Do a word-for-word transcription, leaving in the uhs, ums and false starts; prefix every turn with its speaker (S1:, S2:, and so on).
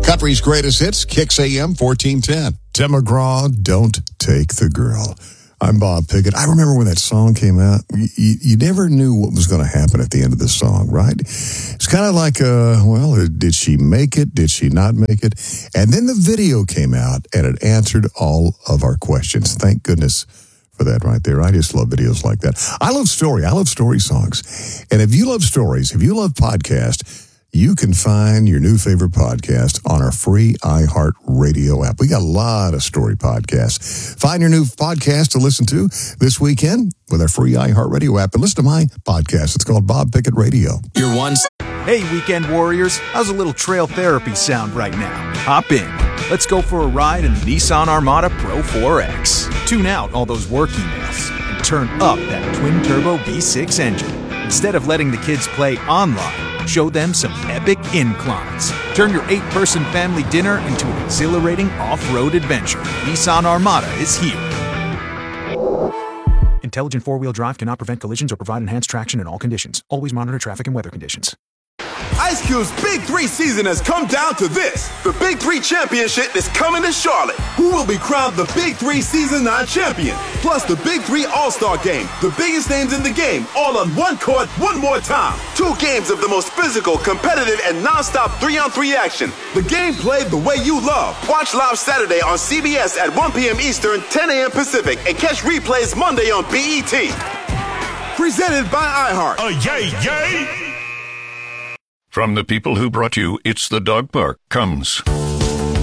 S1: Country's greatest hits, Kicks A M fourteen ten. Tim McGraw, Don't Take the Girl. I'm Bob Pickett. I remember when that song came out, you, you, you never knew what was going to happen at the end of the song, right? It's kind of like, uh, well, did she make it? Did she not make it? And then the video came out, and it answered all of our questions. Thank goodness for that right there. I just love videos like that. I love story. I love story songs. And if you love stories, if you love podcasts, you can find your new favorite podcast on our free iHeartRadio app. We got a lot of story podcasts. Find your new podcast to listen to this weekend with our free iHeartRadio app. And listen to my podcast. It's called Bob Pickett Radio.
S2: Your one. Hey, weekend warriors. How's a little trail therapy sound right now? Hop in. Let's go for a ride in the Nissan Armada Pro four X. Tune out all those work emails and turn up that twin-turbo V six engine. Instead of letting the kids play online, show them some epic inclines. Turn your eight-person family dinner into an exhilarating off-road adventure. Nissan Armada is here. Intelligent four-wheel drive cannot prevent collisions or provide enhanced traction in all conditions. Always monitor traffic and weather conditions.
S3: Ice Cube's Big Three season has come down to this. The Big Three Championship is coming to Charlotte. Who will be crowned the Big Three Season nine champion? Plus the Big Three All-Star Game. The biggest names in the game, all on one court, one more time. Two games of the most physical, competitive, and non-stop three-on-three action. The game played the way you love. Watch live Saturday on C B S at one p.m. Eastern, ten a.m. Pacific, and catch replays Monday on B E T. Presented by iHeart.
S4: A yay, yay! From the people who brought you It's the Dog Park comes